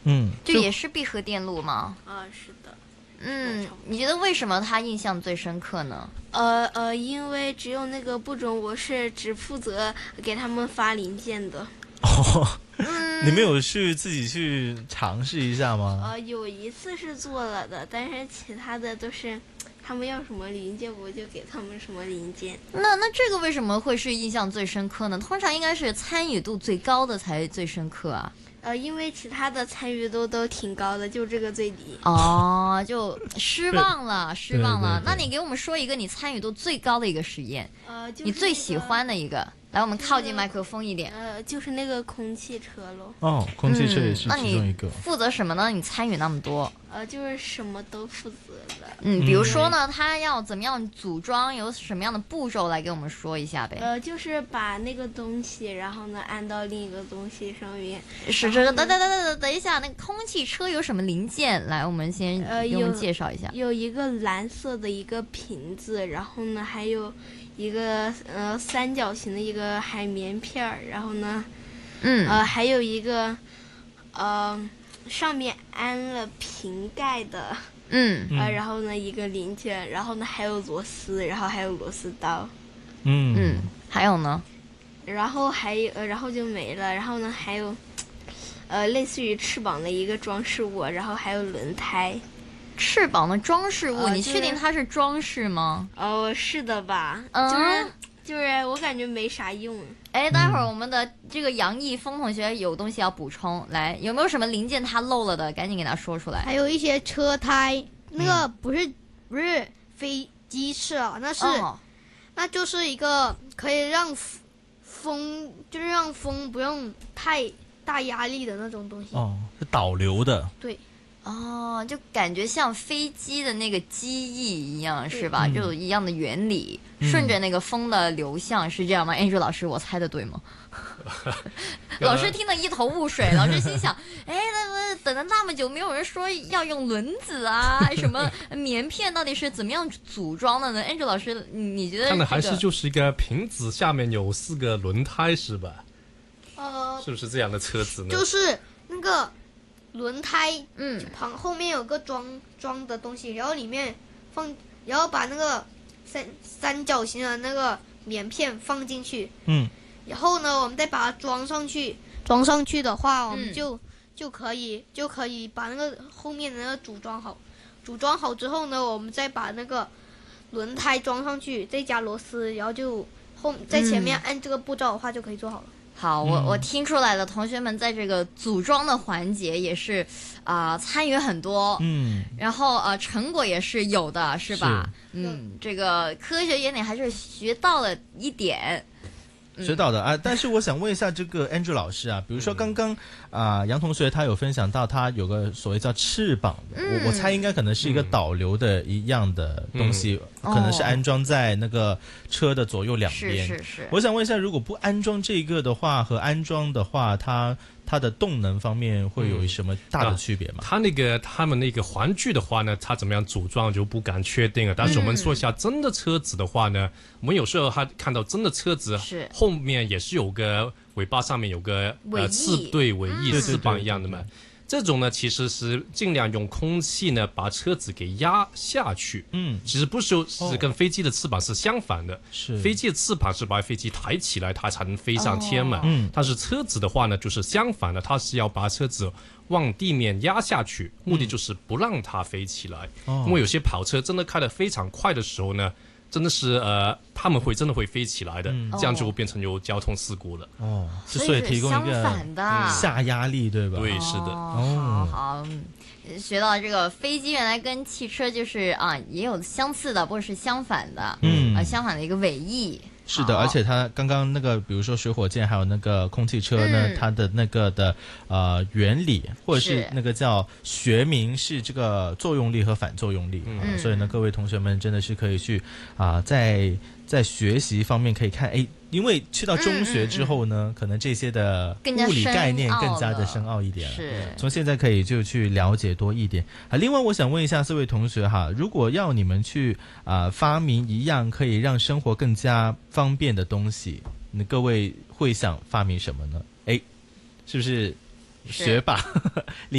就也是闭合电路吗？ 是的。 你觉得为什么他印象最深刻呢？ 因为只有那个部种我是只负责给他们发零件的。 你们有自己去尝试一下吗？ 有一次是做了的，但是其他的都是他们要什么零件我就给他们什么零件。 那这个为什么会是印象最深刻呢？通常应该是参与度最高的才最深刻啊。 因为其他的参与度都挺高的，就这个最低。 就失望了，失望了。 对。 那你给我们说一个你参与度最高的一个实验，你最喜欢的一个。来，我们靠近麦克风一点。 就是那个空气车咯。 空气车也是其中一个。 那你负责什么呢？你参与那么多。 就是什么都负责的。 比如说呢，他要怎么样组装，有什么样的步骤来给我们说一下呗。 就是把那个东西，然后呢安到另一个东西上面。 是这个。等一下，那个空气车有什么零件？来，我们先给我们介绍一下。 有一个蓝色的一个瓶子，然后呢还有一个三角形的一个海绵片儿，然后呢，还有一个上面安了瓶盖的，然后呢一个零件，然后呢还有螺丝，然后还有螺丝刀， 还有呢， 然后就没了，然后呢还有类似于翅膀的一个装饰物，然后还有轮胎。 翅膀的装饰物，你确定它是装饰吗？ 是的吧？就是我感觉没啥用。 待会儿我们的这个杨毅峰同学有东西要补充，来，有没有什么零件他漏了的？赶紧给他说出来。 还有一些车胎，那个不是飞机翅啊，那就是一个可以让风不用太大压力的那种东西。 是导流的。 对。 就感觉像飞机的那个机翼一样，是吧？就一样的原理，顺着那个风的流向，是这样吗？Andrew 老师，我猜的对吗？老师听得一头雾水，老师心想：等了那么久，没有人说要用轮子啊，什么棉片到底是怎么样组装的呢？Andrew 老师，你觉得？ 看的还是就是一个瓶子，下面有4个轮胎，是吧？是不是这样的车子呢？ 就是那个。轮胎，后面有个装的东西，然后里面然后把那个三角形的那个棉片放进去，然后呢，我们再把它装上去。装上去的话，我们就可以把那个后面的那个组装好。组装好之后呢，我们再把那个轮胎装上去，再加螺丝，然后在前面按这个步骤的话就可以做好了。 好，我听出来了，同学们在这个组装的环节也是参与很多，然后成果也是有的，是吧？这个科学原理还是学到了一点。 学到的但是我想问一下这个 Andrew 老师啊，比如说刚刚杨同学他有分享到他有个所谓叫翅膀的，我猜应该可能是一个导流的一样的东西，可能是安装在那个车的左右两边。 是。 我想问一下，如果不安装这个的话和安装的话，它的动能方面会有什么大的区别吗？ 他们那个环具的话呢，它怎么样组装就不敢确定了。但是我们说一下真的车子的话呢，我们有时候还看到真的车子后面也是有个尾巴上面有个尾翼翅膀一样的嘛。这种呢，其实是尽量用空气呢把车子给压下去。其实不是跟飞机的翅膀是相反的。飞机的翅膀是把飞机抬起来，它才能飞上天嘛。但是车子的话呢，就是相反的，它是要把车子往地面压下去，目的就是不让它飞起来。因为有些跑车真的开得非常快的时候呢，真的是他们真的会飞起来的，这样就会变成有交通事故了。 所以提供一个下压力，对吧？ 对，是的。 好，学到这个飞机原来跟汽车就是也有相似的，不过是相反的。相反的一个尾翼。 是的，而且它刚刚那个，比如说水火箭，还有那个空气车呢，它的那个的原理，或者是那个叫学名是这个作用力和反作用力。所以呢，各位同学们真的是可以去在学习方面可以看，因为去到中学之后呢，可能这些的物理概念更加的深奥一点了。从现在可以就去了解多一点。另外我想问一下四位同学哈，如果要你们去发明一样可以让生活更加方便的东西，那各位会想发明什么呢？是不是学霸